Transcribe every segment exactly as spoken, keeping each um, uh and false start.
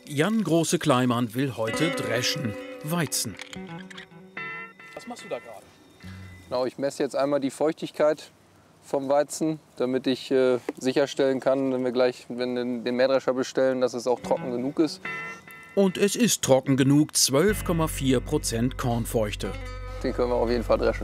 Jan Große-Kleimann will heute dreschen. Weizen. Was machst du da gerade? Genau, ich messe jetzt einmal die Feuchtigkeit vom Weizen, damit ich äh, sicherstellen kann, wenn wir gleich wenn wir den Mähdrescher bestellen, dass es auch trocken genug ist. Und es ist trocken genug, zwölf Komma vier Prozent Kornfeuchte. Den können wir auf jeden Fall dreschen.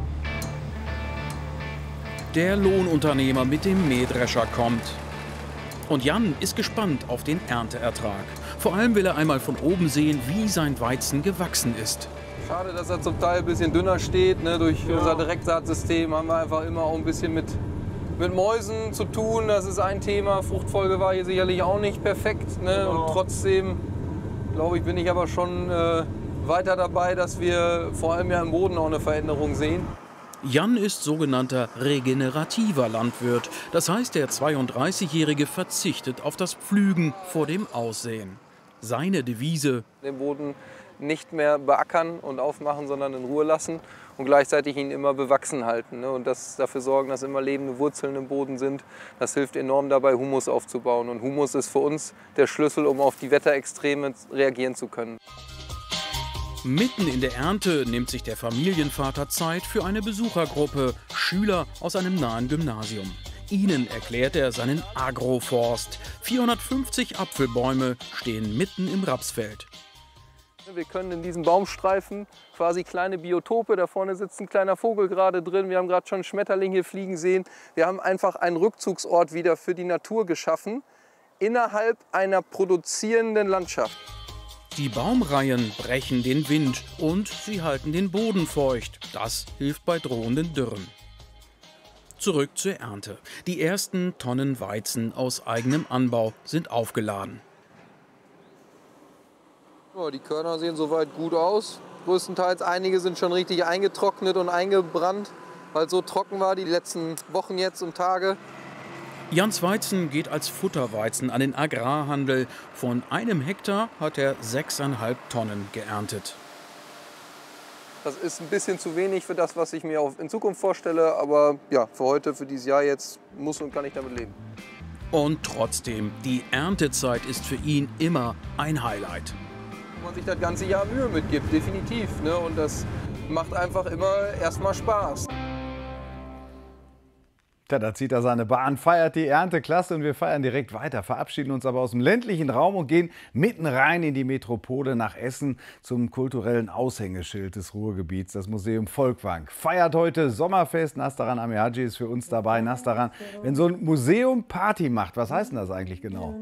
Der Lohnunternehmer mit dem Mähdrescher kommt. Und Jan ist gespannt auf den Ernteertrag. Vor allem will er einmal von oben sehen, wie sein Weizen gewachsen ist. Schade, dass er zum Teil ein bisschen dünner steht. Ne? Durch ja. unser Direktsaatsystem haben wir einfach immer auch ein bisschen mit, mit Mäusen zu tun. Das ist ein Thema. Fruchtfolge war hier sicherlich auch nicht perfekt. Ne? Genau. Und trotzdem, glaube ich, bin ich aber schon äh, weiter dabei, dass wir vor allem ja im Boden auch eine Veränderung sehen. Jan ist sogenannter regenerativer Landwirt. Das heißt, der zweiunddreißigjährige verzichtet auf das Pflügen vor dem Aussehen. Seine Devise: den Boden nicht mehr beackern und aufmachen, sondern in Ruhe lassen und gleichzeitig ihn immer bewachsen halten. Ne? Und das, dafür sorgen, dass immer lebende Wurzeln im Boden sind. Das hilft enorm dabei, Humus aufzubauen. Und Humus ist für uns der Schlüssel, um auf die Wetterextreme reagieren zu können. Mitten in der Ernte nimmt sich der Familienvater Zeit für eine Besuchergruppe, Schüler aus einem nahen Gymnasium. Ihnen erklärt er seinen Agroforst. vierhundertfünfzig Apfelbäume stehen mitten im Rapsfeld. Wir können in diesen Baumstreifen quasi kleine Biotope, da vorne sitzt ein kleiner Vogel gerade drin, wir haben gerade schon einen Schmetterling hier fliegen sehen. Wir haben einfach einen Rückzugsort wieder für die Natur geschaffen, innerhalb einer produzierenden Landschaft. Die Baumreihen brechen den Wind und sie halten den Boden feucht. Das hilft bei drohenden Dürren. Zurück zur Ernte. Die ersten Tonnen Weizen aus eigenem Anbau sind aufgeladen. Ja, die Körner sehen soweit gut aus. Größtenteils einige sind schon richtig eingetrocknet und eingebrannt, weil es so trocken war die letzten Wochen jetzt und Tage. Jans Weizen geht als Futterweizen an den Agrarhandel. Von einem Hektar hat er sechseinhalb Tonnen geerntet. Das ist ein bisschen zu wenig für das, was ich mir auch in Zukunft vorstelle. Aber ja, für heute, für dieses Jahr jetzt muss und kann ich damit leben. Und trotzdem, die Erntezeit ist für ihn immer ein Highlight. Wenn man sich das ganze Jahr Mühe mitgibt, definitiv. Ne? Und das macht einfach immer erstmal Spaß. Ja, da zieht er seine Bahn, feiert die Ernte, klasse, und wir feiern direkt weiter, verabschieden uns aber aus dem ländlichen Raum und gehen mitten rein in die Metropole nach Essen zum kulturellen Aushängeschild des Ruhrgebiets, das Museum Volkwang. Feiert heute Sommerfest, Nastaran Amihaji ist für uns dabei. Nastaran, wenn so ein Museum Party macht, was heißt denn das eigentlich genau?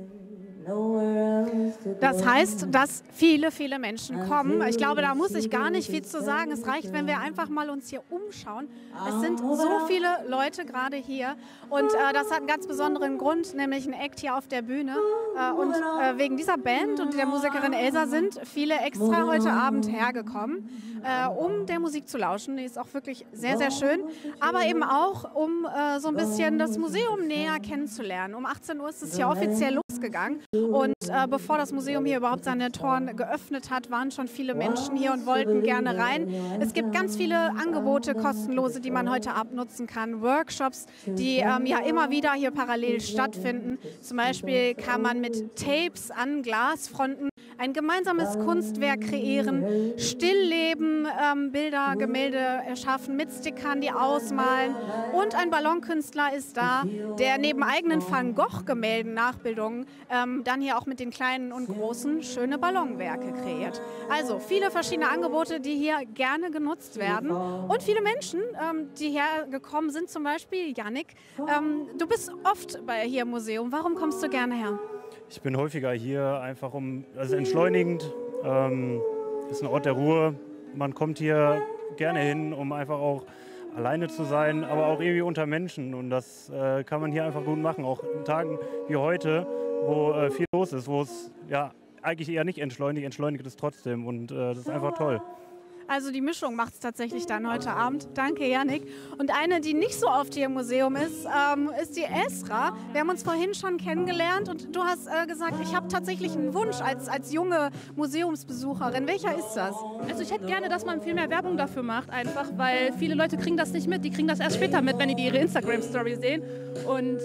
Das heißt, dass viele, viele Menschen kommen. Ich glaube, da muss ich gar nicht viel zu sagen. Es reicht, wenn wir einfach mal uns hier umschauen. Es sind so viele Leute gerade hier und äh, das hat einen ganz besonderen Grund, nämlich ein Act hier auf der Bühne. Äh, und äh, wegen dieser Band und der Musikerin Elsa sind viele extra heute Abend hergekommen, äh, um der Musik zu lauschen. Die ist auch wirklich sehr, sehr schön. Aber eben auch, um äh, so ein bisschen das Museum näher kennenzulernen. Um achtzehn Uhr ist es hier offiziell losgegangen. Und äh, bevor das Museum hier überhaupt seine Toren geöffnet hat, waren schon viele Menschen hier und wollten gerne rein. Es gibt ganz viele Angebote, kostenlose, die man heute abnutzen kann. Workshops, die ähm, ja immer wieder hier parallel stattfinden. Zum Beispiel kann man mit Tapes an Glasfronten ein gemeinsames Kunstwerk kreieren, Stillleben, ähm, Bilder, Gemälde erschaffen, mit Stickern, die ausmalen. Und ein Ballonkünstler ist da, der neben eigenen Van Gogh-Gemälden, Nachbildungen, ähm, dann hier auch mit den kleinen und großen schöne Ballonwerke kreiert. Also viele verschiedene Angebote, die hier gerne genutzt werden. Und viele Menschen, ähm, die hergekommen sind, zum Beispiel Yannick. Ähm, du bist oft bei hier im Museum. Warum kommst du gerne her? Ich bin häufiger hier, einfach um, also entschleunigend, ähm, ist ein Ort der Ruhe. Man kommt hier gerne hin, um einfach auch alleine zu sein, aber auch irgendwie unter Menschen. Und das äh, kann man hier einfach gut machen, auch in Tagen wie heute, wo äh, viel los ist, wo es ja eigentlich eher nicht entschleunigt, entschleunigt es trotzdem, und äh, das ist einfach toll. Also die Mischung macht es tatsächlich dann heute Abend. Danke, Yannick. Und eine, die nicht so oft hier im Museum ist, ähm, ist die Esra. Wir haben uns vorhin schon kennengelernt und du hast äh, gesagt, ich habe tatsächlich einen Wunsch als, als junge Museumsbesucherin. Welcher ist das? Also ich hätte gerne, dass man viel mehr Werbung dafür macht, einfach, weil viele Leute kriegen das nicht mit. Die kriegen das erst später mit, wenn die ihre Instagram-Story sehen. Und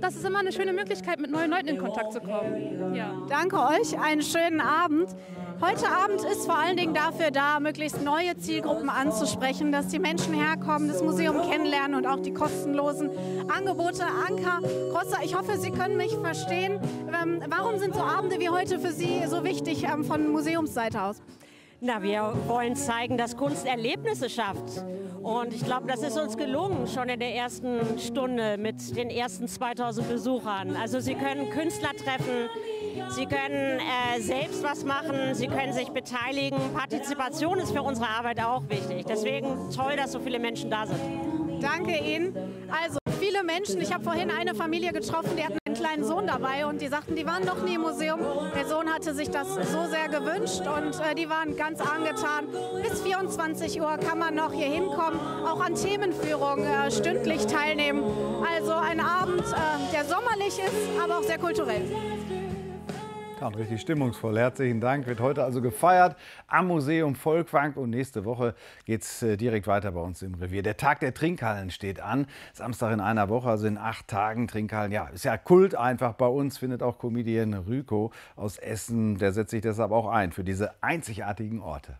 das ist immer eine schöne Möglichkeit, mit neuen Leuten in Kontakt zu kommen. Ja. Danke euch, einen schönen Abend. Heute Abend ist vor allen Dingen dafür da, möglichst neue Zielgruppen anzusprechen, dass die Menschen herkommen, das Museum kennenlernen und auch die kostenlosen Angebote. Anka Grosser, ich hoffe, Sie können mich verstehen. Ähm, warum sind so Abende wie heute für Sie so wichtig ähm, von Museumsseite aus? Na, wir wollen zeigen, dass Kunst Erlebnisse schafft. Und ich glaube, das ist uns gelungen, schon in der ersten Stunde mit den ersten zweitausend Besuchern. Also Sie können Künstler treffen, Sie können äh, selbst was machen, Sie können sich beteiligen. Partizipation ist für unsere Arbeit auch wichtig. Deswegen toll, dass so viele Menschen da sind. Danke Ihnen. Also viele Menschen, ich habe vorhin eine Familie getroffen, die hatten einen kleinen Sohn dabei und die sagten, die waren noch nie im Museum. Der Sohn hatte sich das so sehr gewünscht und äh, die waren ganz angetan. Bis vierundzwanzig Uhr kann man noch hier hinkommen, auch an Themenführungen äh, stündlich teilnehmen. Also ein Abend, äh, der sommerlich ist, aber auch sehr kulturell. Ja, und richtig stimmungsvoll. Herzlichen Dank. Wird heute also gefeiert am Museum Volkwang. Und nächste Woche geht es direkt weiter bei uns im Revier. Der Tag der Trinkhallen steht an. Samstag in einer Woche, also in acht Tagen Trinkhallen. Ja, ist ja Kult einfach bei uns, findet auch Comedian Ryko aus Essen. Der setzt sich deshalb auch ein für diese einzigartigen Orte.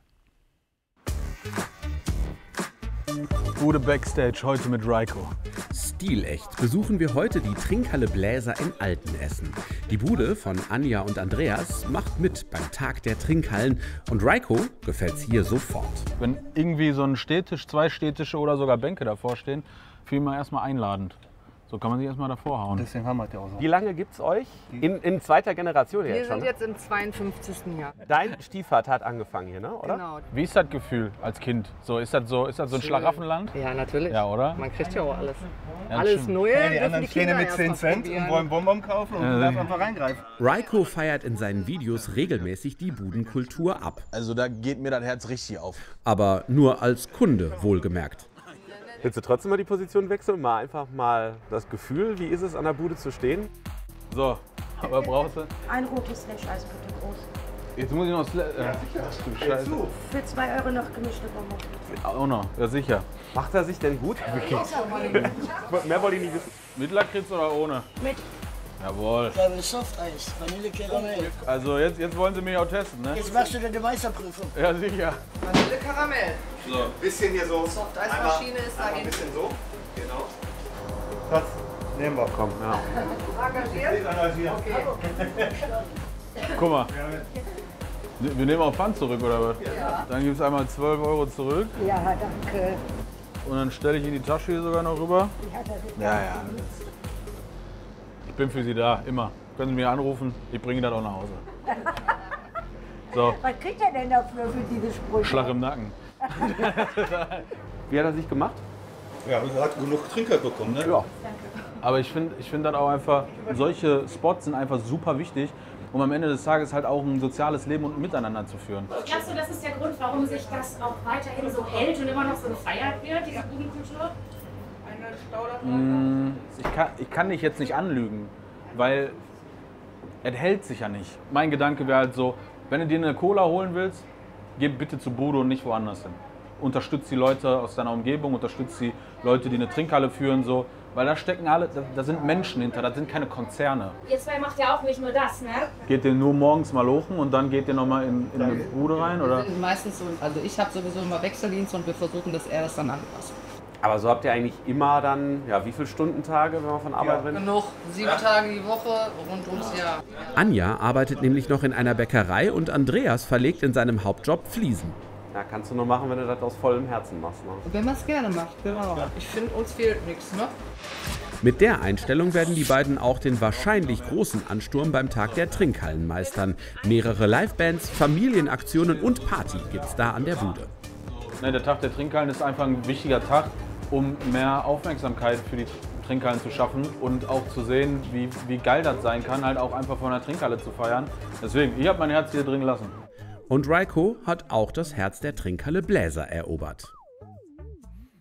Bude Backstage, heute mit Ryko. Stilecht besuchen wir heute die Trinkhalle Bläser in Altenessen. Die Bude von Anja und Andreas macht mit beim Tag der Trinkhallen und Ryko gefällt's hier sofort. Wenn irgendwie so ein Stehtisch, zwei Stehtische oder sogar Bänke davor stehen, fühlen wir erstmal einladend. So kann man sich erstmal davor hauen. Deswegen haben wir das ja auch so. Wie lange gibt es euch? In, in zweiter Generation wir jetzt schon? Wir sind jetzt im zweiundfünfzigsten Jahr. Dein Stiefvater hat angefangen hier, ne? Oder? Genau. Wie ist das Gefühl als Kind? So, ist das so, ist das so ein Schlaraffenland? Ja, natürlich. Ja, oder? Man kriegt ja auch alles. Ja, alles stimmt. Neue. Ja, die anderen stehen mit zehn Cent und wollen Bonbon kaufen und Ja, du darfst einfach reingreifen. Ryko feiert in seinen Videos regelmäßig die Budenkultur ab. Also da geht mir das Herz richtig auf. Aber nur als Kunde, wohlgemerkt. Willst du trotzdem mal die Position wechseln? Mal einfach mal das Gefühl, wie ist es an der Bude zu stehen? So, aber brauchst du? Ein rotes Slash-Eis bitte groß. Jetzt muss ich noch Sla äh, ach du Scheiße. Für zwei Euro noch gemischte Bonbons. Auch noch, ja sicher. Macht er sich denn gut? Mehr wollte ich nicht wissen. Mit Lakritz oder ohne? Mit. Jawohl. Ja, mit Softeis, Vanille Karamell. Also jetzt, jetzt wollen sie mich auch testen, ne? Jetzt machst du deine Meisterprüfung. Ja, sicher. Vanille Karamell. So. Bisschen hier so. Softeismaschine ist da Ein hinten. bisschen so. Genau. Das nehmen wir. Komm, ja. Engagiert? Okay. Guck mal. Wir nehmen auch Pfand zurück, oder was? Ja. Dann gibt es einmal zwölf Euro zurück. Ja, danke. Und dann stelle ich in die Tasche hier sogar noch rüber. Ja, das ist Ja, ja. Ich bin für Sie da, immer. Können Sie mich anrufen, ich bringe das auch nach Hause. So, Was kriegt er denn dafür für diese Sprüche? Schlag im Nacken. Wie hat er sich gemacht? Ja, er hat genug Trinkgeld bekommen, ne? Ja. Aber ich finde ich find das auch einfach, solche Spots sind einfach super wichtig, um am Ende des Tages halt auch ein soziales Leben und Miteinander zu führen. Glaubst du, das ist der Grund, warum sich das auch weiterhin so hält und immer noch so gefeiert wird, diese Budenkultur? Ich kann, ich kann dich jetzt nicht anlügen, weil es hält sich ja nicht. Mein Gedanke wäre halt so, wenn du dir eine Cola holen willst, geh bitte zu Bude und nicht woanders hin. Unterstützt die Leute aus deiner Umgebung, unterstützt die Leute, die eine Trinkhalle führen, so. Weil da stecken alle, da, da sind Menschen hinter, das sind keine Konzerne. Ihr zwei macht ja auch nicht nur das, ne? Geht ihr nur morgens mal lochen und dann geht ihr nochmal in, in eine Bude rein, oder? Wir sind meistens so, also ich habe sowieso immer Wechseldienst und wir versuchen, dass er das dann anpasst. Aber so habt ihr eigentlich immer dann, ja, wie viele Stundentage, wenn man von Arbeit Ja, rennt? genug. Sieben Tage die Woche, rund ums Jahr. Anja arbeitet nämlich noch in einer Bäckerei und Andreas verlegt in seinem Hauptjob Fliesen. Ja, kannst du nur machen, wenn du das aus vollem Herzen machst. Ne? Wenn man es gerne macht, genau. Ich finde, uns fehlt nichts, ne? Mit der Einstellung werden die beiden auch den wahrscheinlich großen Ansturm beim Tag der Trinkhallen meistern. Mehrere Livebands, Familienaktionen und Party gibt's da an der Bude. Ne, der Tag der Trinkhallen ist einfach ein wichtiger Tag, um mehr Aufmerksamkeit für die Trinkhallen zu schaffen und auch zu sehen, wie, wie geil das sein kann, halt auch einfach von einer Trinkhalle zu feiern. Deswegen, ich habe mein Herz hier drin gelassen. Und Ryko hat auch das Herz der Trinkhalle Bläser erobert.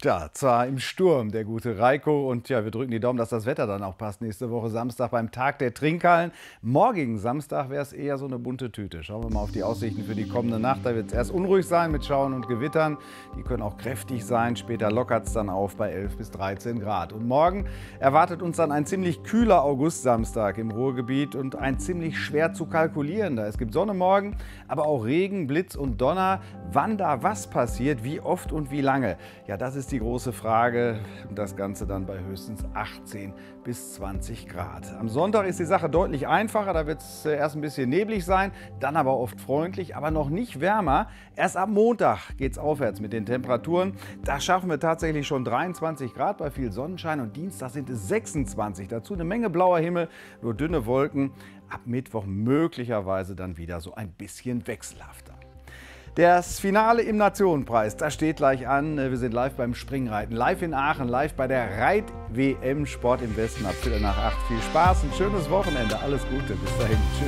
Ja, zwar im Sturm, der gute Reiko. Und ja, wir drücken die Daumen, dass das Wetter dann auch passt. Nächste Woche Samstag beim Tag der Trinkhallen. Morgigen Samstag wäre es eher so eine bunte Tüte. Schauen wir mal auf die Aussichten für die kommende Nacht. Da wird es erst unruhig sein mit Schauern und Gewittern. Die können auch kräftig sein. Später lockert es dann auf bei elf bis dreizehn Grad. Und morgen erwartet uns dann ein ziemlich kühler August-Samstag im Ruhrgebiet und ein ziemlich schwer zu kalkulierender. Es gibt Sonne morgen, aber auch Regen, Blitz und Donner. Wann da was passiert, wie oft und wie lange? Ja, das ist die große Frage. Und das Ganze dann bei höchstens achtzehn bis zwanzig Grad. Am Sonntag ist die Sache deutlich einfacher. Da wird es erst ein bisschen neblig sein, dann aber oft freundlich, aber noch nicht wärmer. Erst am Montag geht es aufwärts mit den Temperaturen. Da schaffen wir tatsächlich schon dreiundzwanzig Grad bei viel Sonnenschein und Dienstag sind es sechsundzwanzig. Dazu eine Menge blauer Himmel, nur dünne Wolken. Ab Mittwoch möglicherweise dann wieder so ein bisschen wechselhafter. Das Finale im Nationenpreis, das steht gleich an. Wir sind live beim Springreiten, live in Aachen, live bei der Reit-W M Sport im Westen ab Viertel nach acht. Viel Spaß, ein schönes Wochenende, alles Gute, bis dahin, tschüss.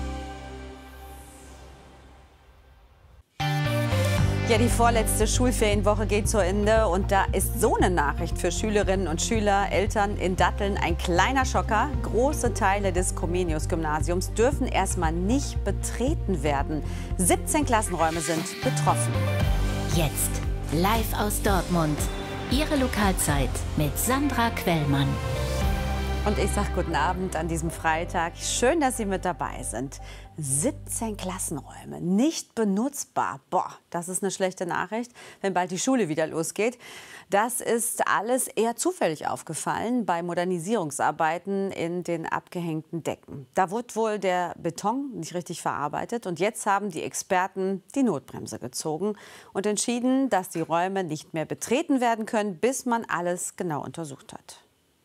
Ja, die vorletzte Schulferienwoche geht zu Ende und da ist so eine Nachricht für Schülerinnen und Schüler, Eltern in Datteln ein kleiner Schocker. Große Teile des Comenius-Gymnasiums dürfen erstmal nicht betreten werden. siebzehn Klassenräume sind betroffen. Jetzt live aus Dortmund. Ihre Lokalzeit mit Sandra Quellmann. Und ich sage guten Abend an diesem Freitag. Schön, dass Sie mit dabei sind. siebzehn Klassenräume nicht benutzbar. Boah, das ist eine schlechte Nachricht, wenn bald die Schule wieder losgeht. Das ist alles eher zufällig aufgefallen bei Modernisierungsarbeiten in den abgehängten Decken. Da wurde wohl der Beton nicht richtig verarbeitet und jetzt haben die Experten die Notbremse gezogen und entschieden, dass die Räume nicht mehr betreten werden können, bis man alles genau untersucht hat.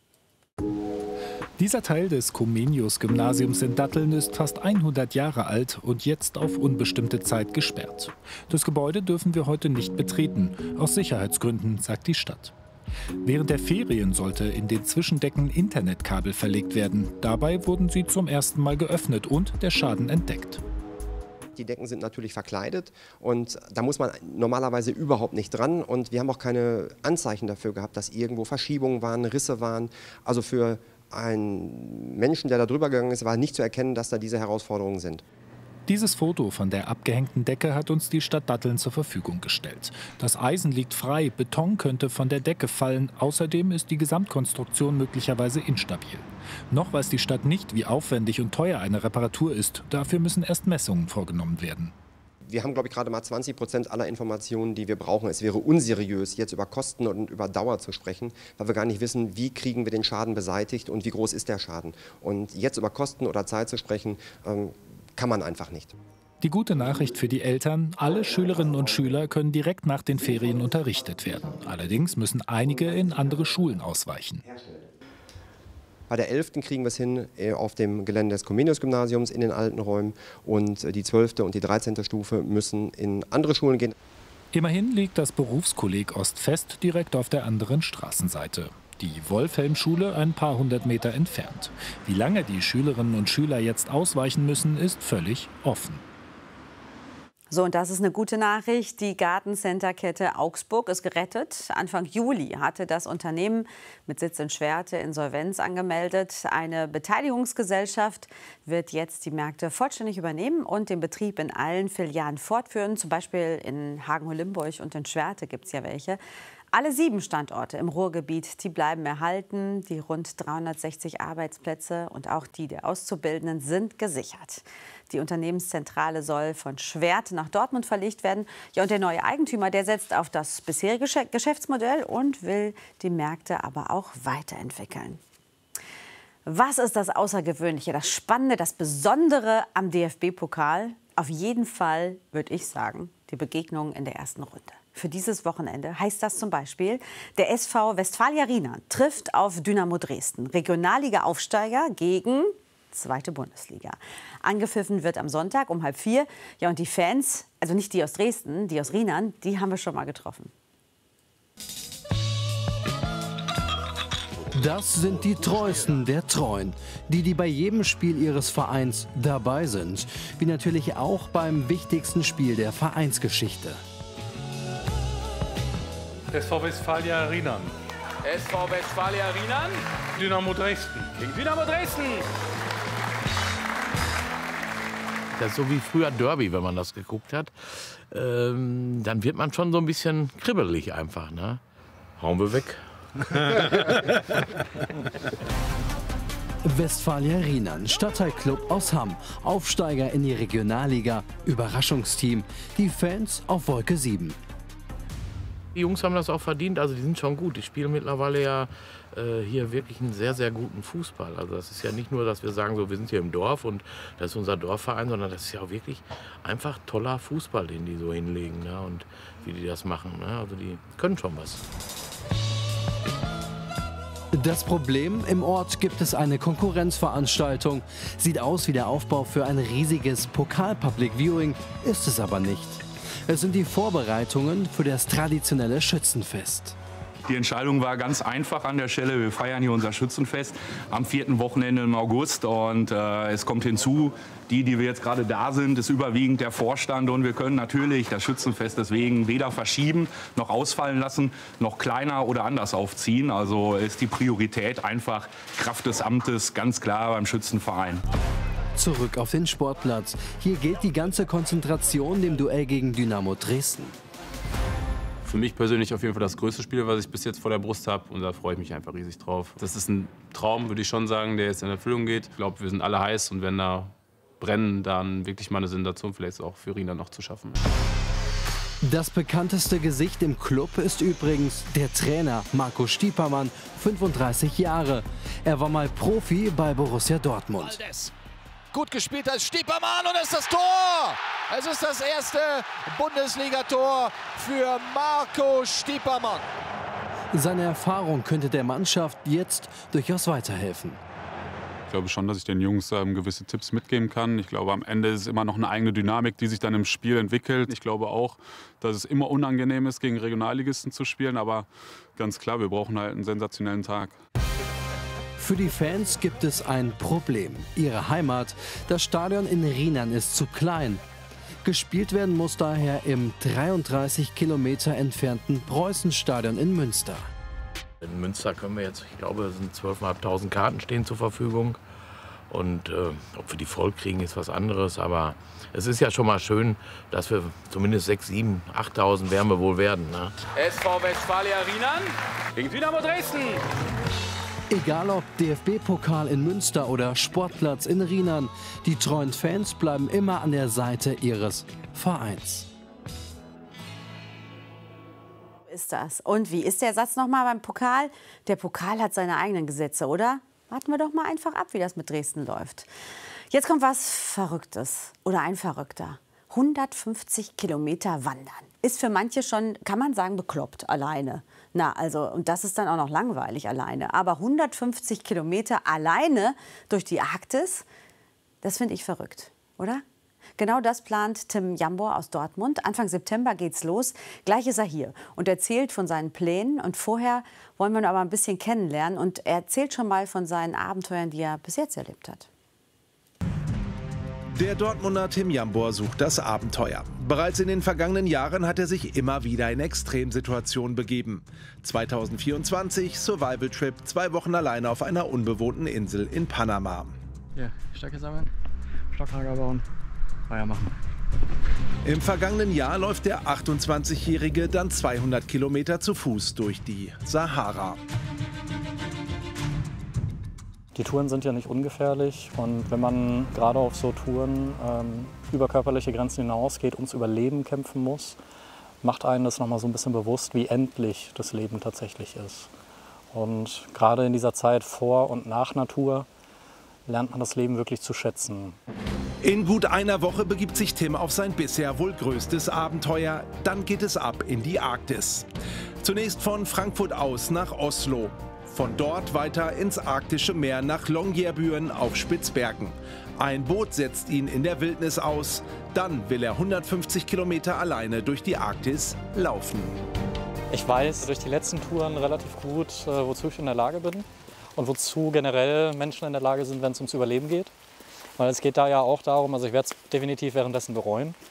Dieser Teil des Comenius-Gymnasiums in Datteln ist fast hundert Jahre alt und jetzt auf unbestimmte Zeit gesperrt. Das Gebäude dürfen wir heute nicht betreten, aus Sicherheitsgründen, sagt die Stadt. Während der Ferien sollte in den Zwischendecken Internetkabel verlegt werden. Dabei wurden sie zum ersten Mal geöffnet und der Schaden entdeckt. Die Decken sind natürlich verkleidet und da muss man normalerweise überhaupt nicht dran. Und wir haben auch keine Anzeichen dafür gehabt, dass irgendwo Verschiebungen waren, Risse waren. Also für einen Menschen, der da drüber gegangen ist, war nicht zu erkennen, dass da diese Herausforderungen sind. Dieses Foto von der abgehängten Decke hat uns die Stadt Datteln zur Verfügung gestellt. Das Eisen liegt frei, Beton könnte von der Decke fallen. Außerdem ist die Gesamtkonstruktion möglicherweise instabil. Noch weiß die Stadt nicht, wie aufwendig und teuer eine Reparatur ist. Dafür müssen erst Messungen vorgenommen werden. Wir haben, glaube ich, gerade mal zwanzig Prozent aller Informationen, die wir brauchen. Es wäre unseriös, jetzt über Kosten und über Dauer zu sprechen, weil wir gar nicht wissen, wie kriegen wir den Schaden beseitigt und wie groß ist der Schaden. Und jetzt über Kosten oder Zeit zu sprechen, ähm, kann man einfach nicht. Die gute Nachricht für die Eltern: Alle Schülerinnen und Schüler können direkt nach den Ferien unterrichtet werden. Allerdings müssen einige in andere Schulen ausweichen. Bei der elften kriegen wir es hin auf dem Gelände des Comenius-Gymnasiums in den alten Räumen und die zwölfte und die dreizehnte Stufe müssen in andere Schulen gehen. Immerhin liegt das Berufskolleg Ost fest direkt auf der anderen Straßenseite. Die Wolfhelm-Schule ein paar hundert Meter entfernt. Wie lange die Schülerinnen und Schüler jetzt ausweichen müssen, ist völlig offen. So, und das ist eine gute Nachricht. Die Gartencenter-Kette Augsburg ist gerettet. Anfang Juli hatte das Unternehmen mit Sitz in Schwerte Insolvenz angemeldet. Eine Beteiligungsgesellschaft wird jetzt die Märkte vollständig übernehmen und den Betrieb in allen Filialen fortführen. Zum Beispiel in Hagen-Limburg und in Schwerte gibt es ja welche. Alle sieben Standorte im Ruhrgebiet, die bleiben erhalten. Die rund dreihundertsechzig Arbeitsplätze und auch die der Auszubildenden sind gesichert. Die Unternehmenszentrale soll von Schwerte nach Dortmund verlegt werden. Ja, und der neue Eigentümer, der setzt auf das bisherige Geschäftsmodell und will die Märkte aber auch weiterentwickeln. Was ist das Außergewöhnliche, das Spannende, das Besondere am D F B-Pokal? Auf jeden Fall, würde ich sagen, die Begegnung in der ersten Runde. Für dieses Wochenende heißt das zum Beispiel, der S V Westfalia Riener trifft auf Dynamo Dresden, Regionalliga-Aufsteiger gegen zweite Bundesliga. Angepfiffen wird am Sonntag um halb vier. Ja, und die Fans, also nicht die aus Dresden, die aus Rienern, die haben wir schon mal getroffen. Das sind die Treuesten der Treuen, die, die bei jedem Spiel ihres Vereins dabei sind, wie natürlich auch beim wichtigsten Spiel der Vereinsgeschichte. S V Westfalia Rheinland. S V Westfalia Rheinland. Dynamo Dresden. Gegen Dynamo Dresden. Das ist so wie früher Derby, wenn man das geguckt hat. Ähm, dann wird man schon so ein bisschen kribbelig einfach. Ne? Hauen wir weg. Westfalia Rheinland, Stadtteilclub aus Hamm, Aufsteiger in die Regionalliga, Überraschungsteam, die Fans auf Wolke sieben. Die Jungs haben das auch verdient, also die sind schon gut. Die spielen mittlerweile ja äh, hier wirklich einen sehr, sehr guten Fußball. Also das ist ja nicht nur, dass wir sagen, so, wir sind hier im Dorf und das ist unser Dorfverein, sondern das ist ja auch wirklich einfach toller Fußball, den die so hinlegen, ne? Und wie die das machen. Ne? Also die können schon was. Das Problem, im Ort gibt es eine Konkurrenzveranstaltung. Sieht aus wie der Aufbau für ein riesiges Pokal-Public Viewing, ist es aber nicht. Es sind die Vorbereitungen für das traditionelle Schützenfest. Die Entscheidung war ganz einfach an der Stelle. Wir feiern hier unser Schützenfest am vierten Wochenende im August. Und äh, es kommt hinzu, die, die wir jetzt gerade da sind, ist überwiegend der Vorstand. Und wir können natürlich das Schützenfest deswegen weder verschieben, noch ausfallen lassen, noch kleiner oder anders aufziehen. Also ist die Priorität einfach Kraft des Amtes ganz klar beim Schützenverein. Zurück auf den Sportplatz. Hier gilt die ganze Konzentration dem Duell gegen Dynamo Dresden. Für mich persönlich auf jeden Fall das größte Spiel, was ich bis jetzt vor der Brust habe. Und da freue ich mich einfach riesig drauf. Das ist ein Traum, würde ich schon sagen, der jetzt in Erfüllung geht. Ich glaube, wir sind alle heiß. Und wenn da brennen, dann wirklich mal eine Sensation vielleicht auch für Rheinland noch zu schaffen. Das bekannteste Gesicht im Club ist übrigens der Trainer Marco Stiepermann, fünfunddreißig Jahre. Er war mal Profi bei Borussia Dortmund. Gut gespielt als Stiepermann und es ist das Tor! Es ist das erste Bundesligator für Marco Stiepermann. Seine Erfahrung könnte der Mannschaft jetzt durchaus weiterhelfen. Ich glaube schon, dass ich den Jungs ähm, gewisse Tipps mitgeben kann. Ich glaube, am Ende ist es immer noch eine eigene Dynamik, die sich dann im Spiel entwickelt. Ich glaube auch, dass es immer unangenehm ist, gegen Regionalligisten zu spielen. Aber ganz klar, wir brauchen halt einen sensationellen Tag. Für die Fans gibt es ein Problem. Ihre Heimat, das Stadion in Rheinland, ist zu klein. Gespielt werden muss daher im dreiunddreißig Kilometer entfernten Preußenstadion in Münster. In Münster können wir jetzt, ich glaube, es sind zwölftausendfünfhundert Karten stehen zur Verfügung. Und äh, ob wir die voll kriegen, ist was anderes. Aber es ist ja schon mal schön, dass wir zumindest sechstausend, siebentausend, achttausend werden wir wohl werden. Ne? S V Westfalia Rheinland gegen Dynamo Dresden. Egal ob D F B-Pokal in Münster oder Sportplatz in Rheinland, die treuen Fans bleiben immer an der Seite ihres Vereins. Ist das. Und wie ist der Satz nochmal beim Pokal? Der Pokal hat seine eigenen Gesetze, oder? Warten wir doch mal einfach ab, wie das mit Dresden läuft. Jetzt kommt was Verrücktes oder ein Verrückter. hundertfünfzig Kilometer wandern. Ist für manche schon, kann man sagen, bekloppt alleine. Na, also, und das ist dann auch noch langweilig alleine. Aber hundertfünfzig Kilometer alleine durch die Arktis, das finde ich verrückt, oder? Genau das plant Tim Jambor aus Dortmund. Anfang September geht's los. Gleich ist er hier und erzählt von seinen Plänen. Und vorher wollen wir ihn aber ein bisschen kennenlernen. Und er erzählt schon mal von seinen Abenteuern, die er bis jetzt erlebt hat. Der Dortmunder Tim Jambor sucht das Abenteuer. Bereits in den vergangenen Jahren hat er sich immer wieder in Extremsituationen begeben. zweitausendvierundzwanzig Survival Trip, zwei Wochen alleine auf einer unbewohnten Insel in Panama. Ja, Stöcke sammeln, Stocklager bauen, Feuer machen. Im vergangenen Jahr läuft der achtundzwanzigjährige dann zweihundert Kilometer zu Fuß durch die Sahara. Die Touren sind ja nicht ungefährlich und wenn man gerade auf so Touren ähm, über körperliche Grenzen hinausgeht, ums Überleben kämpfen muss, macht einen das nochmal so ein bisschen bewusst, wie endlich das Leben tatsächlich ist. Und gerade in dieser Zeit vor und nach Natur lernt man das Leben wirklich zu schätzen. In gut einer Woche begibt sich Tim auf sein bisher wohl größtes Abenteuer. Dann geht es ab in die Arktis. Zunächst von Frankfurt aus nach Oslo. Von dort weiter ins arktische Meer nach Longyearbyen auf Spitzbergen. Ein Boot setzt ihn in der Wildnis aus. Dann will er hundertfünfzig Kilometer alleine durch die Arktis laufen. Ich weiß durch die letzten Touren relativ gut, wozu ich in der Lage bin und wozu generell Menschen in der Lage sind, wenn es ums Überleben geht. Weil es geht da ja auch darum, also ich werde es definitiv währenddessen bereuen,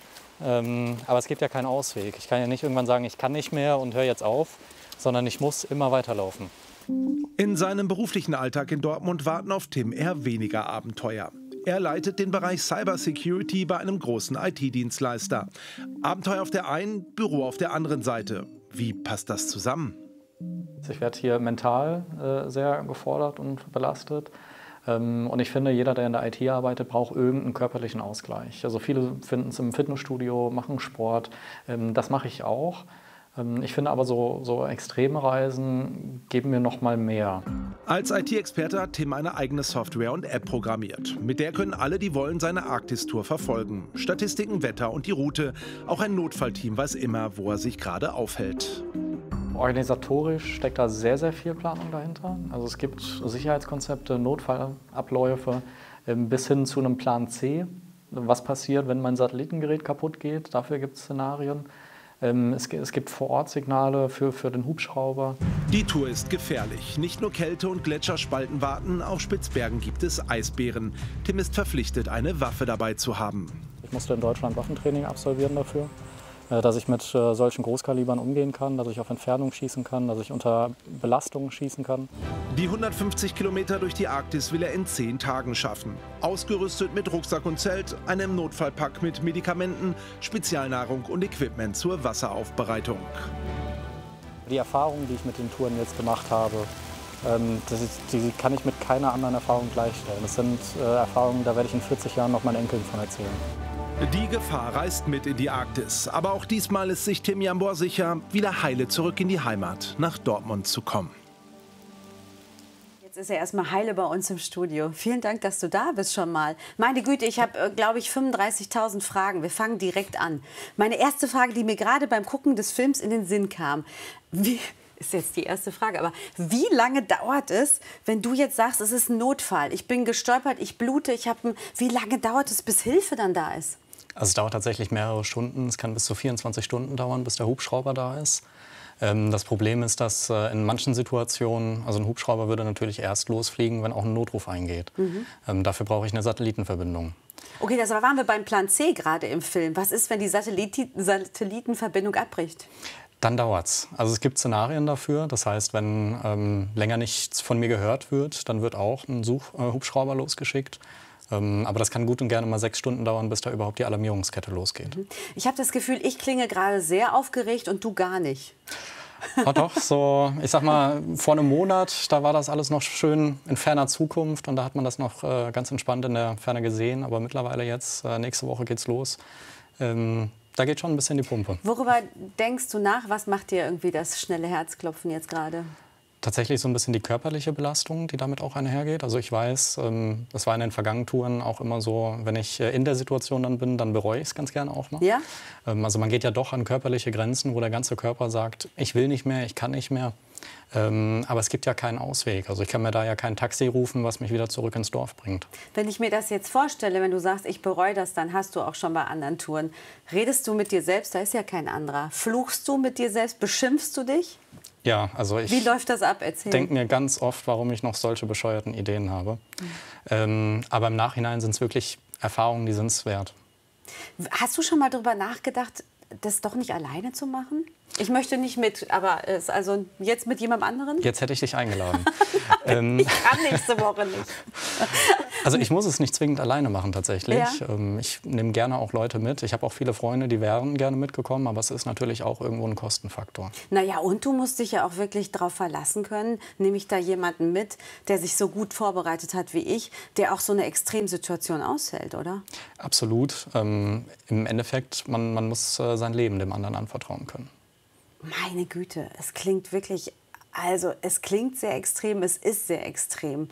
Ähm, aber es gibt ja keinen Ausweg. Ich kann ja nicht irgendwann sagen, ich kann nicht mehr und höre jetzt auf, sondern ich muss immer weiterlaufen. In seinem beruflichen Alltag in Dortmund warten auf Tim eher weniger Abenteuer. Er leitet den Bereich Cybersecurity bei einem großen I T-Dienstleister. Abenteuer auf der einen, Büro auf der anderen Seite. Wie passt das zusammen? Ich werde hier mental äh, sehr gefordert und belastet. Ähm, und ich finde, jeder, der in der I T arbeitet, braucht irgendeinen körperlichen Ausgleich. Also viele finden es im Fitnessstudio, machen Sport. Ähm, das mache ich auch. Ich finde aber, so, so extreme Reisen geben mir noch mal mehr. Als I T-Experte hat Tim eine eigene Software und App programmiert. Mit der können alle, die wollen, seine Arktis-Tour verfolgen. Statistiken, Wetter und die Route. Auch ein Notfallteam weiß immer, wo er sich gerade aufhält. Organisatorisch steckt da sehr, sehr viel Planung dahinter. Also es gibt Sicherheitskonzepte, Notfallabläufe bis hin zu einem Plan C. Was passiert, wenn mein Satellitengerät kaputt geht? Dafür gibt es Szenarien. Es gibt Vor-Ort-Signale für, für den Hubschrauber. Die Tour ist gefährlich. Nicht nur Kälte und Gletscherspalten warten, auf Spitzbergen gibt es Eisbären. Tim ist verpflichtet, eine Waffe dabei zu haben. Ich musste in Deutschland Waffentraining absolvieren dafür, dass ich mit solchen Großkalibern umgehen kann, dass ich auf Entfernung schießen kann, dass ich unter Belastungen schießen kann. Die hundertfünfzig Kilometer durch die Arktis will er in zehn Tagen schaffen. Ausgerüstet mit Rucksack und Zelt, einem Notfallpack mit Medikamenten, Spezialnahrung und Equipment zur Wasseraufbereitung. Die Erfahrungen, die ich mit den Touren jetzt gemacht habe, das ist, die kann ich mit keiner anderen Erfahrung gleichstellen. Das sind Erfahrungen, da werde ich in vierzig Jahren noch meinen Enkeln von erzählen. Die Gefahr reist mit in die Arktis. Aber auch diesmal ist sich Tim Jambor sicher, wieder heile zurück in die Heimat, nach Dortmund zu kommen. Jetzt ist er erstmal heile bei uns im Studio. Vielen Dank, dass du da bist schon mal. Meine Güte, ich habe, glaube ich, fünfunddreißigtausend Fragen. Wir fangen direkt an. Meine erste Frage, die mir gerade beim Gucken des Films in den Sinn kam. Wie, ist jetzt die erste Frage, aber wie lange dauert es, wenn du jetzt sagst, es ist ein Notfall? Ich bin gestolpert, ich blute, ich habe. Wie lange dauert es, bis Hilfe dann da ist? Also es dauert tatsächlich mehrere Stunden. Es kann bis zu vierundzwanzig Stunden dauern, bis der Hubschrauber da ist. Ähm, das Problem ist, dass äh, in manchen Situationen, also ein Hubschrauber würde natürlich erst losfliegen, wenn auch ein Notruf eingeht. Mhm. Ähm, dafür brauche ich eine Satellitenverbindung. Okay, das waren wir beim Plan C gerade im Film. Was ist, wenn die Satelliti- Satellitenverbindung abbricht? Dann dauert's. Also es gibt Szenarien dafür. Das heißt, wenn ähm, länger nichts von mir gehört wird, dann wird auch ein Such- äh, Hubschrauber losgeschickt. Aber das kann gut und gerne mal sechs Stunden dauern, bis da überhaupt die Alarmierungskette losgeht. Ich habe das Gefühl, ich klinge gerade sehr aufgeregt und du gar nicht. Oh doch, so, ich sag mal, vor einem Monat, da war das alles noch schön in ferner Zukunft und da hat man das noch äh, ganz entspannt in der Ferne gesehen. Aber mittlerweile jetzt, äh, nächste Woche geht's los. Ähm, da geht schon ein bisschen die Pumpe. Worüber denkst du nach? Was macht dir irgendwie das schnelle Herzklopfen jetzt gerade? Tatsächlich so ein bisschen die körperliche Belastung, die damit auch einhergeht. Also ich weiß, ähm, das war in den vergangenen Touren auch immer so, wenn ich äh, in der Situation dann bin, dann bereue ich es ganz gerne auch mal. Ja? Ähm, also man geht ja doch an körperliche Grenzen, wo der ganze Körper sagt, ich will nicht mehr, ich kann nicht mehr. Ähm, aber es gibt ja keinen Ausweg. Also ich kann mir da ja kein Taxi rufen, was mich wieder zurück ins Dorf bringt. Wenn ich mir das jetzt vorstelle, wenn du sagst, ich bereue das, dann hast du auch schon bei anderen Touren. Redest du mit dir selbst? Da ist ja kein anderer. Fluchst du mit dir selbst? Beschimpfst du dich? Ja, also ich Wie läuft das ab? Erzähl. denke mir ganz oft, warum ich noch solche bescheuerten Ideen habe. Mhm. Ähm, aber im Nachhinein sind es wirklich Erfahrungen, die sind es wert. Hast du schon mal darüber nachgedacht, das doch nicht alleine zu machen? Ich möchte nicht mit, aber es, also jetzt mit jemandem anderen? Jetzt hätte ich dich eingeladen. ähm, ich kann nächste Woche nicht. Also ich muss es nicht zwingend alleine machen tatsächlich. Ja. Ähm, ich nehme gerne auch Leute mit. Ich habe auch viele Freunde, die wären gerne mitgekommen, aber es ist natürlich auch irgendwo ein Kostenfaktor. Naja, und du musst dich ja auch wirklich darauf verlassen können. Nehme ich da jemanden mit, der sich so gut vorbereitet hat wie ich, der auch so eine Extremsituation aushält, oder? Absolut. Ähm, im Endeffekt, man, man muss äh, sein Leben dem anderen anvertrauen können. Meine Güte, es klingt wirklich, also es klingt sehr extrem, es ist sehr extrem.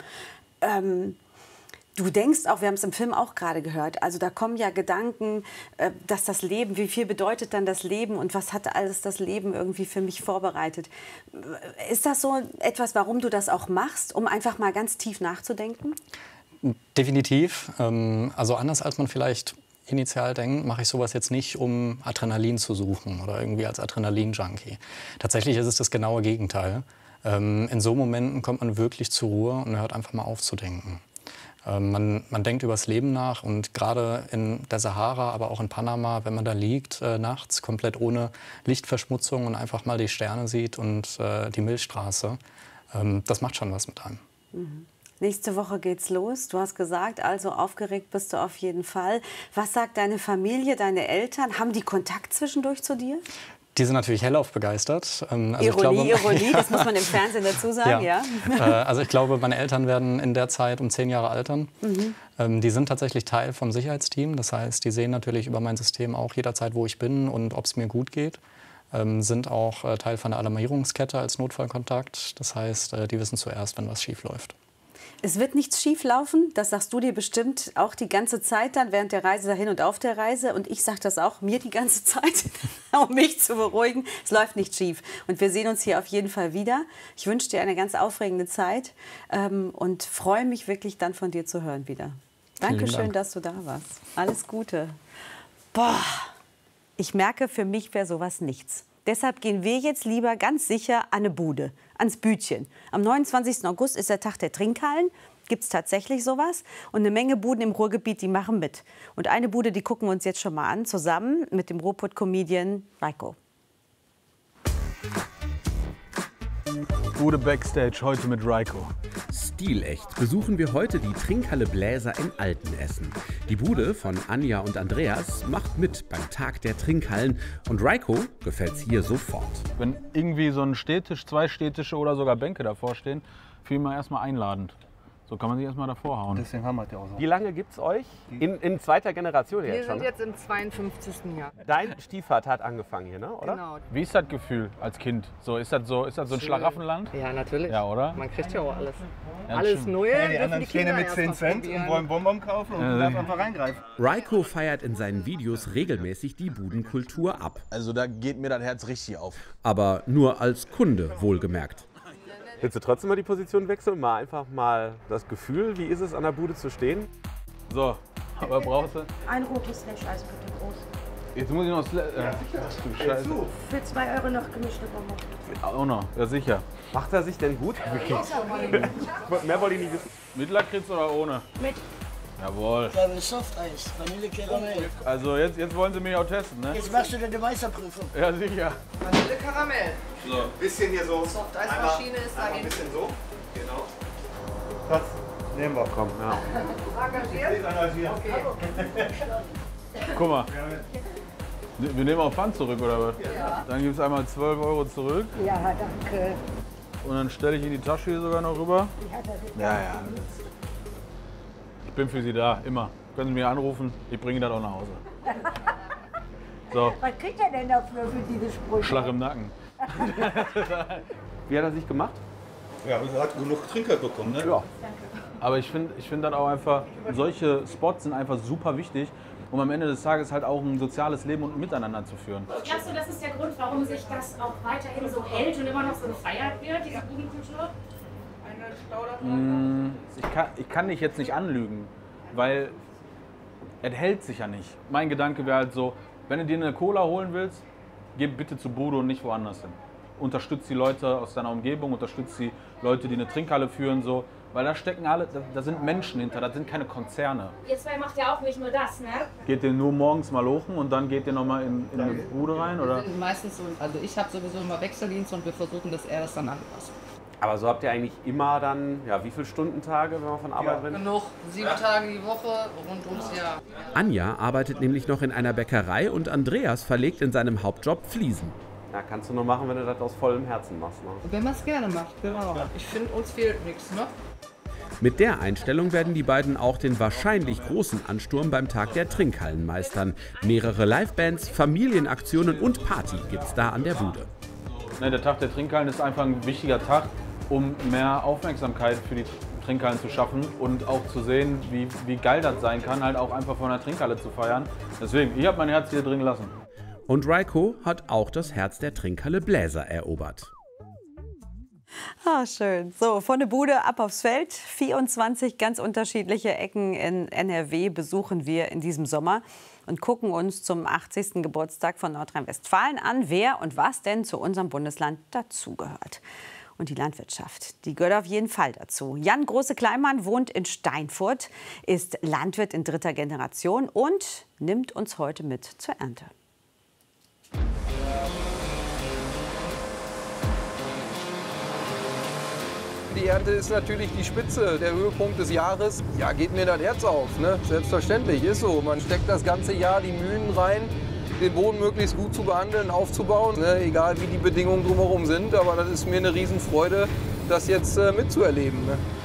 Ähm, du denkst auch, wir haben es im Film auch gerade gehört, also da kommen ja Gedanken, äh, dass das Leben, wie viel bedeutet dann das Leben und was hat alles das Leben irgendwie für mich vorbereitet? Ist das so etwas, warum du das auch machst, um einfach mal ganz tief nachzudenken? Definitiv. Ähm, also anders als man vielleicht initial denkt, mache ich sowas jetzt nicht, um Adrenalin zu suchen oder irgendwie als Adrenalin-Junkie. Tatsächlich ist es das genaue Gegenteil. Ähm, in so Momenten kommt man wirklich zur Ruhe und hört einfach mal auf zu denken. Man, man denkt über das Leben nach und gerade in der Sahara, aber auch in Panama, wenn man da liegt, äh, nachts komplett ohne Lichtverschmutzung und einfach mal die Sterne sieht und äh, die Milchstraße, ähm, das macht schon was mit einem. Mhm. Nächste Woche geht's los. Du hast gesagt, also aufgeregt bist du auf jeden Fall. Was sagt deine Familie, deine Eltern? Haben die Kontakt zwischendurch zu dir? Die sind natürlich hellauf begeistert. Ähm, also Ironie, ich glaube, Ironie, das muss man im Fernsehen dazu sagen, ja. ja. Äh, also ich glaube, meine Eltern werden in der Zeit um zehn Jahre altern. Mhm. Ähm, die sind tatsächlich Teil vom Sicherheitsteam. Das heißt, die sehen natürlich über mein System auch jederzeit, wo ich bin und ob es mir gut geht. Ähm, sind auch äh, Teil von der Alarmierungskette als Notfallkontakt. Das heißt, äh, die wissen zuerst, wenn was schief läuft. Es wird nichts schief laufen, das sagst du dir bestimmt auch die ganze Zeit dann während der Reise dahin und auf der Reise. Und ich sage das auch mir die ganze Zeit, um mich zu beruhigen. Es läuft nicht schief. Und wir sehen uns hier auf jeden Fall wieder. Ich wünsche dir eine ganz aufregende Zeit ähm, und freue mich wirklich dann von dir zu hören wieder. Dankeschön, Dank. dass du da warst. Alles Gute. Boah, ich merke, für mich wäre sowas nichts. Deshalb gehen wir jetzt lieber ganz sicher an eine Bude, ans Bütchen. Am neunundzwanzigsten August ist der Tag der Trinkhallen. Gibt es tatsächlich sowas? Und eine Menge Buden im Ruhrgebiet, die machen mit. Und eine Bude, die gucken wir uns jetzt schon mal an, zusammen mit dem Ruhrpott-Comedian Raiko. Bude Backstage, heute mit Raiko. Stilecht besuchen wir heute die Trinkhalle Bläser in Altenessen. Die Bude von Anja und Andreas macht mit beim Tag der Trinkhallen und Raiko gefällt's hier sofort. Wenn irgendwie so ein Stehtisch, zwei Stehtische oder sogar Bänke davor stehen, fühlen wir erstmal einladend. So kann man sich erstmal davor hauen. Deswegen haben wir das ja auch so. Wie lange gibt's euch? In, in zweiter Generation Wir jetzt schon? sind jetzt im zweiundfünfzigsten Jahr. Dein Stiefvater hat angefangen hier, ne? Oder? Genau. Wie ist das Gefühl als Kind? So, ist das so, ist das so ein Schön. Schlaraffenland? Ja, natürlich. Ja, oder? Man kriegt ja auch alles. Ja, alles stimmt. Neue. Ja, die dürfen anderen die stehen Kinder mit erst zehn mal Cent probieren. und wollen Bonbon kaufen und Ja, du darfst ja. einfach reingreifen. Raiko feiert in seinen Videos regelmäßig die Budenkultur ab. Also da geht mir das Herz richtig auf. Aber nur als Kunde, wohlgemerkt. Willst du trotzdem mal die Position wechseln? Mal einfach mal das Gefühl, wie ist es, an der Bude zu stehen? So, aber brauchst du? Ein rotes Slash-Eis bitte groß. Jetzt muss ich noch... Sla äh, du Scheiße. Für zwei Euro noch gemischte Bonbon. Auch noch, ja sicher. Macht er sich denn gut? Mehr wollte ich nicht wissen. Mit Lakritz oder ohne? Mit. Jawohl. Double Soft-Eis, Vanille Karamell. Also jetzt, jetzt wollen sie mich auch testen, ne? Jetzt machst du deine Meisterprüfung. Ja, sicher. Vanille Karamell. So. Bisschen hier so. Soft-Eismaschine ist da Ein hinten. bisschen so. Genau. Das nehmen wir. Komm, ja. Engagiert? Okay. Guck mal. Wir nehmen auch Pfand zurück, oder was? Ja. Dann gibt es einmal zwölf Euro zurück. Ja, danke. Und dann stelle ich in die Tasche hier sogar noch rüber. Ja, das ist Ja, ja. Ich bin für Sie da, immer. Können Sie mich anrufen, ich bringe das auch nach Hause. So, Was kriegt er denn dafür für diese Sprüche? Schlag im Nacken. Wie hat er sich gemacht? Ja, er hat genug Trinker bekommen, ne? Ja. Aber ich finde ich find dann auch einfach, solche Spots sind einfach super wichtig, um am Ende des Tages halt auch ein soziales Leben und Miteinander zu führen. Glaubst du, das ist der Grund, warum sich das auch weiterhin so hält und immer noch so gefeiert wird, diese Budenkultur? Ich kann, ich kann dich jetzt nicht anlügen, weil es hält sich ja nicht. Mein Gedanke wäre halt so, wenn du dir eine Cola holen willst, geh bitte zu Bude und nicht woanders hin. Unterstützt die Leute aus deiner Umgebung, unterstützt die Leute, die eine Trinkhalle führen, so. Weil da stecken alle, da, da sind Menschen hinter, das sind keine Konzerne. Ihr zwei macht ja auch nicht nur das, ne? Geht ihr nur morgens mal lochen und dann geht ihr nochmal in, in eine Bude rein, oder? Wir sind meistens so, also ich habe sowieso immer Wechseldienst und wir versuchen, dass er das dann anpasst. Aber so habt ihr eigentlich immer dann, ja, wie viele Stundentage, wenn man von Arbeit Ja, rennt? genug, sieben Tage die Woche, rund ums Jahr. Anja arbeitet nämlich noch in einer Bäckerei und Andreas verlegt in seinem Hauptjob Fliesen. Ja, kannst du nur machen, wenn du das aus vollem Herzen machst. Ne? Wenn man es gerne macht, genau. Ich finde, uns fehlt nichts, ne? Mit der Einstellung werden die beiden auch den wahrscheinlich großen Ansturm beim Tag der Trinkhallen meistern. Mehrere Livebands, Familienaktionen und Party gibt's da an der Bude. Ne, der Tag der Trinkhallen ist einfach ein wichtiger Tag, um mehr Aufmerksamkeit für die Trinkhallen zu schaffen und auch zu sehen, wie, wie geil das sein kann, halt auch einfach von der Trinkhalle zu feiern. Deswegen, ich habe mein Herz hier drin gelassen. Und Raiko hat auch das Herz der Trinkhalle Bläser erobert. Ah, schön. So, von der Bude ab aufs Feld. vierundzwanzig ganz unterschiedliche Ecken in N R W besuchen wir in diesem Sommer und gucken uns zum achtzigsten Geburtstag von Nordrhein-Westfalen an, wer und was denn zu unserem Bundesland dazugehört. Und die Landwirtschaft, die gehört auf jeden Fall dazu. Jan Große-Kleinmann wohnt in Steinfurt, ist Landwirt in dritter Generation und nimmt uns heute mit zur Ernte. Die Ernte ist natürlich die Spitze, der Höhepunkt des Jahres. Ja, geht mir das Herz auf, ne? Selbstverständlich, ist so. Man steckt das ganze Jahr die Mühen rein, den Boden möglichst gut zu behandeln, aufzubauen, ne? Egal wie die Bedingungen drumherum sind. Aber das ist mir eine Riesenfreude, das jetzt äh, mitzuerleben. Ne?